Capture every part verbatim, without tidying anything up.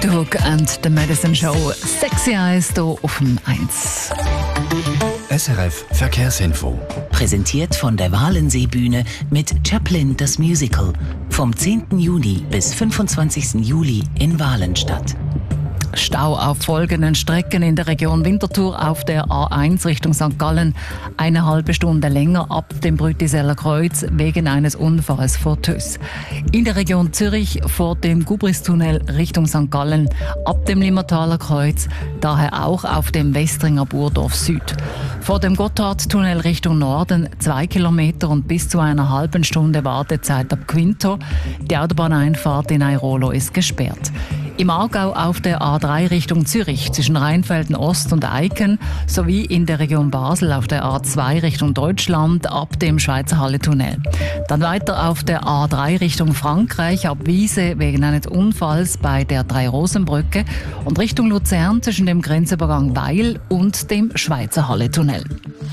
Hook and the Medicine Show. Sexy Eyes hier auf dem eins. S R F Verkehrsinfo. Präsentiert von der Walensee-Bühne mit Chaplin das Musical. Vom zehnten Juni bis fünfundzwanzigsten Juli in Walenstadt. Stau auf folgenden Strecken in der Region Winterthur auf der A eins Richtung Sankt Gallen. Eine halbe Stunde länger ab dem Brütiseller Kreuz wegen eines Unfalls vor Töss. In der Region Zürich vor dem Gubristunnel Richtung Sankt Gallen ab dem Limmertaler Kreuz, daher auch auf dem Westringer Burdorf Süd. Vor dem Gotthardtunnel Richtung Norden zwei Kilometer und bis zu einer halben Stunde Wartezeit ab Quinto. Die Autobahneinfahrt in Airolo ist gesperrt. Im Aargau auf der A drei Richtung Zürich zwischen Rheinfelden Ost und Eiken sowie in der Region Basel auf der A zwei Richtung Deutschland ab dem Schweizer Halle-Tunnel. Dann weiter auf der A drei Richtung Frankreich ab Wiese wegen eines Unfalls bei der Drei-Rosen-Brücke und Richtung Luzern zwischen dem Grenzübergang Weil und dem Schweizer Halle-Tunnel.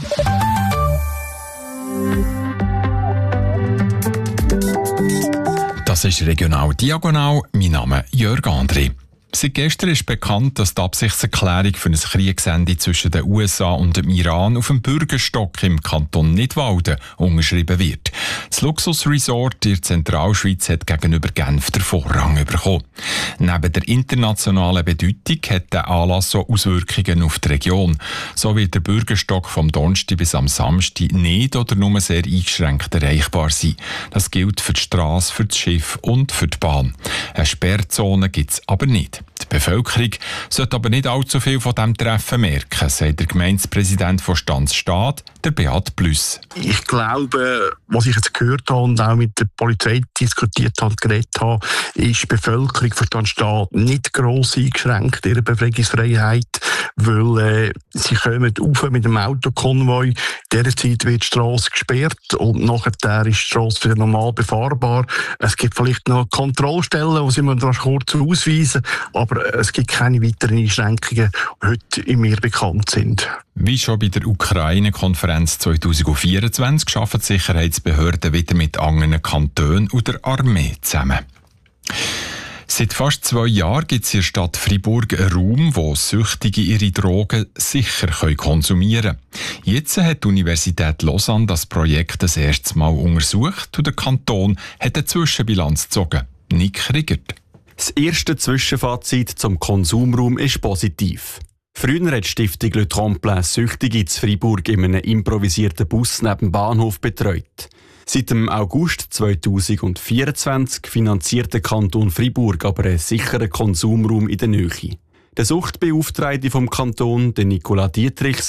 Das ist Regional Diagonal. Mein Name ist Jörg André. Seit gestern ist bekannt, dass die Absichtserklärung für ein Kriegsende zwischen den U S A und dem Iran auf dem Bürgerstock im Kanton Nidwalden unterschrieben wird. Das Luxusresort in der Zentralschweiz hat gegenüber Genf den Vorrang bekommen. Neben der internationalen Bedeutung hat der Anlass auch Auswirkungen auf die Region. So wird der Bürgerstock vom Donnerstag bis am Samstag nicht oder nur sehr eingeschränkt erreichbar sein. Das gilt für die Strasse, für das Schiff und für die Bahn. Eine Sperrzone gibt es aber nicht. Die Bevölkerung sollte aber nicht allzu viel von diesem Treffen merken, sagt der Gemeindepräsident von Stanzstadt, der Beat Plüss. Ich glaube, was ich jetzt gehört habe und auch mit der Polizei diskutiert habe und geredet habe, ist die Bevölkerung von Stanzstadt nicht gross eingeschränkt, ihre Befreiungsfreiheit, weil äh, sie kommen rauf mit dem Autokonvoi. In dieser Zeit wird die Strasse gesperrt und nachher ist die Strasse wieder normal befahrbar. Es gibt vielleicht noch Kontrollstellen, die sie mir kurz ausweisen, aber es gibt keine weiteren Einschränkungen, die heute mir bekannt sind. Wie schon bei der Ukraine-Konferenz zweitausendvierundzwanzig arbeiten die Sicherheitsbehörden wieder mit anderen Kantonen und der Armee zusammen. Seit fast zwei Jahren gibt es in der Stadt Freiburg einen Raum, wo Süchtige ihre Drogen sicher konsumieren können. Jetzt hat die Universität Lausanne das Projekt das erste Mal untersucht und der Kanton hat eine Zwischenbilanz gezogen. Nick Riegert. Das erste Zwischenfazit zum Konsumraum ist positiv. Früher hat die Stiftung Le Tremplin Süchtige in Freiburg in einem improvisierten Bus neben dem Bahnhof betreut. Seit dem August zweitausendvierundzwanzig finanziert der Kanton Freiburg aber einen sicheren Konsumraum in der Nähe. Der Suchtbeauftragte vom Kanton, der Nicolas Dietrichs,